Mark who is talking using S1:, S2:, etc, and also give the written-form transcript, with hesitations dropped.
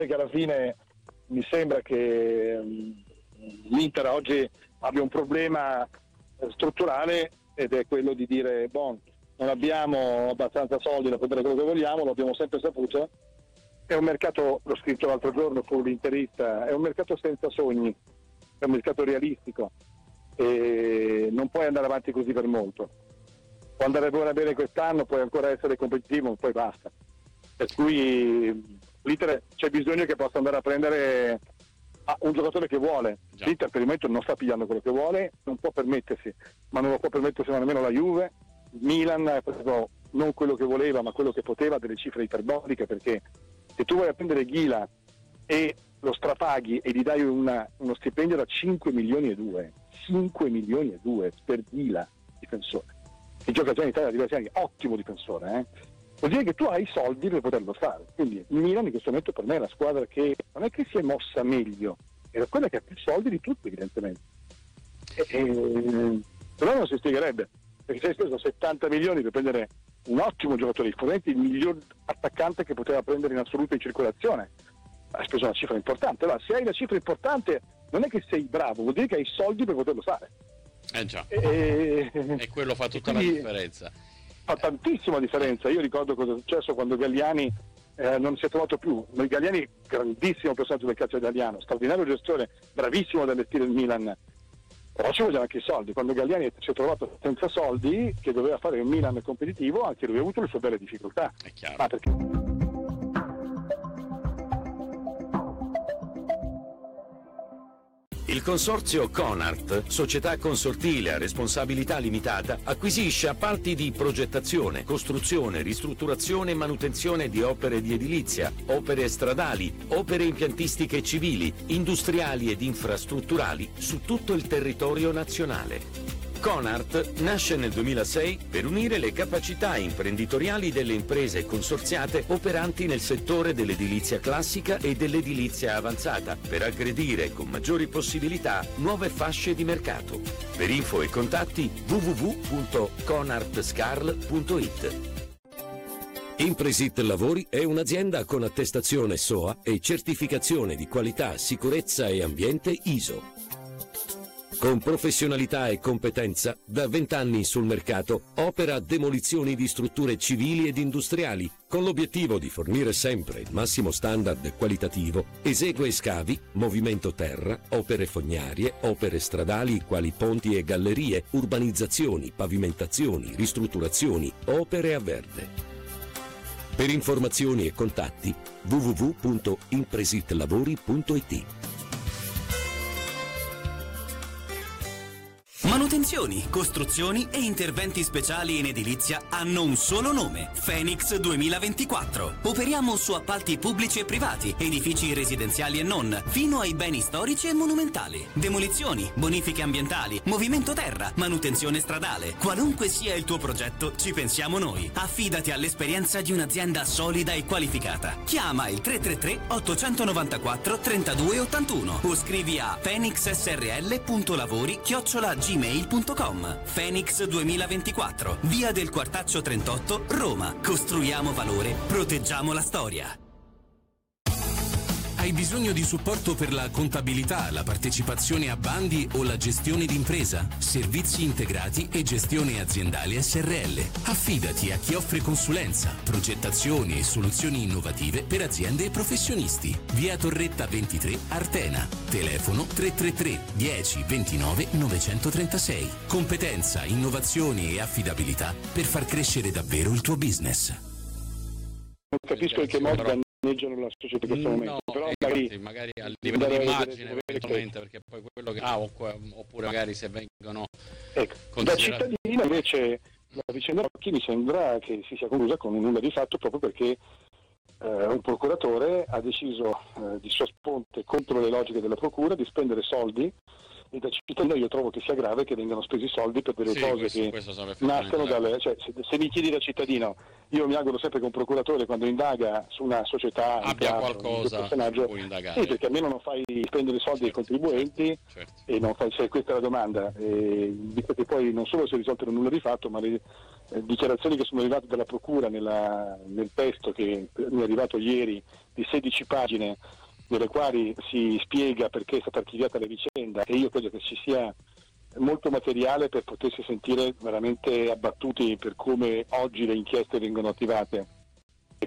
S1: che alla fine mi sembra che l'Inter oggi abbia un problema strutturale, ed è quello di dire non abbiamo abbastanza soldi da prendere quello che vogliamo, lo abbiamo sempre saputo. È un mercato, l'ho scritto l'altro giorno con l'Interista, è un mercato senza sogni, è un mercato realistico e non puoi andare avanti così per molto. Può andare bene quest'anno, puoi ancora essere competitivo, poi basta. Per cui l'Inter c'è bisogno che possa andare a prendere un giocatore che vuole.
S2: Già.
S1: L'Inter per il momento non sta pigliando quello che vuole, non può permettersi, ma non lo può permettersi nemmeno la Juve. Milan ha preso non quello che voleva, ma quello che poteva, delle cifre iperboliche, perché se tu vuoi a prendere Ghila e lo strapaghi e gli dai uno stipendio da 5 milioni e 2 per Ghila, difensore, che gioca già in Italia da diversi anni, ottimo difensore, vuol dire che tu hai i soldi per poterlo fare. Quindi il Milan in questo momento per me è la squadra che non è che si è mossa meglio, è quella che ha più soldi di tutti, evidentemente, però non si spiegherebbe, perché se hai speso 70 milioni per prendere un ottimo giocatore, probabilmente il miglior attaccante che poteva prendere in assoluto in circolazione, hai speso una cifra importante. Allora, se hai una cifra importante non è che sei bravo, vuol dire che hai i soldi per poterlo fare.
S2: Già. E quello fa tutta la differenza.
S1: Fa tantissima differenza. Io ricordo cosa è successo quando Galliani non si è trovato più. Galliani, grandissimo personaggio del calcio italiano, straordinario gestore, bravissimo ad allestire il Milan, però ci vogliono anche i soldi. Quando Galliani si è trovato senza soldi, che doveva fare un Milan competitivo, anche lui ha avuto le sue belle difficoltà.
S2: È chiaro.
S1: Perché...
S3: Il consorzio Conart, società consortile a responsabilità limitata, acquisisce appalti di progettazione, costruzione, ristrutturazione e manutenzione di opere di edilizia, opere stradali, opere impiantistiche civili, industriali ed infrastrutturali su tutto il territorio nazionale. Conart nasce nel 2006 per unire le capacità imprenditoriali delle imprese consorziate operanti nel settore dell'edilizia classica e dell'edilizia avanzata, per aggredire con maggiori possibilità nuove fasce di mercato. Per info e contatti www.conartscarl.it. Impresit Lavori è un'azienda con attestazione SOA e certificazione di qualità, sicurezza e ambiente ISO. Con professionalità e competenza, da 20 anni sul mercato, opera demolizioni di strutture civili ed industriali, con l'obiettivo di fornire sempre il massimo standard qualitativo, esegue scavi, movimento terra, opere fognarie, opere stradali quali ponti e gallerie, urbanizzazioni, pavimentazioni, ristrutturazioni, opere a verde. Per informazioni e contatti www.impresitlavori.it.
S4: Manutenzioni, costruzioni e interventi speciali in edilizia hanno un solo nome: Phoenix 2024. Operiamo su appalti pubblici e privati, edifici residenziali e non, fino ai beni storici e monumentali. Demolizioni, bonifiche ambientali, movimento terra, manutenzione stradale. Qualunque sia il tuo progetto, ci pensiamo noi. Affidati all'esperienza di un'azienda solida e qualificata. Chiama il 333 894 3281 o scrivi a phoenixsrl.lavori@gmail.com. Phoenix 2024, via del Quartaccio 38, Roma. Costruiamo valore, proteggiamo la storia.
S5: Hai bisogno di supporto per la contabilità, la partecipazione a bandi o la gestione d'impresa? Servizi integrati e gestione aziendale SRL. Affidati a chi offre consulenza, progettazioni e soluzioni innovative per aziende e professionisti. Via Torretta 23, Artena. Telefono 333 10 29 936. Competenza, innovazioni e affidabilità per far crescere davvero il tuo business.
S1: Non capisco in che modo danneggiano la società in questo momento, però
S2: magari a livello di immagine eventualmente, perché poi quello che oppure magari se vengono
S1: da cittadino invece la vicenda Rocchi mi sembra che si sia conclusa con un nulla di fatto, proprio perché un procuratore ha deciso di suo sponte, contro le logiche della procura, di spendere soldi, e da cittadino io trovo che sia grave che vengano spesi soldi per delle cose che nascono dalle... Cioè, se mi chiedi da cittadino io mi auguro sempre che un procuratore, quando indaga su una società,
S2: abbia qualcosa
S1: personaggio,
S2: può indagare.
S1: sì, perché almeno non fai spendere soldi dei contribuenti,
S2: certo.
S1: E non fai, se questa è la domanda, visto che poi non solo si è risolto nulla di fatto, ma le dichiarazioni che sono arrivate dalla procura nel testo che mi è arrivato ieri di 16 pagine, nelle quali si spiega perché è stata archiviata la vicenda, e io credo che ci sia molto materiale per potersi sentire veramente abbattuti per come oggi le inchieste vengono attivate.